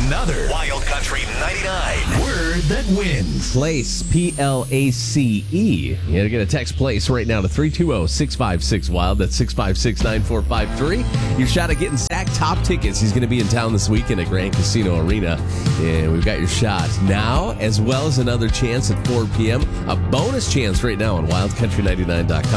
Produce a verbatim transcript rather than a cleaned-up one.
another Wild Country ninety-nine word that wins. Place, P L A C E. You gotta get a text place right now to three two zero, six five six, wild. That's six five six, nine four five three. Your shot at getting Zach top tickets. He's gonna be in town this weekend at Grand Casino Arena. And we've got your shot now, as well as another chance at four p.m. A bonus chance right now on wild country ninety-nine dot com.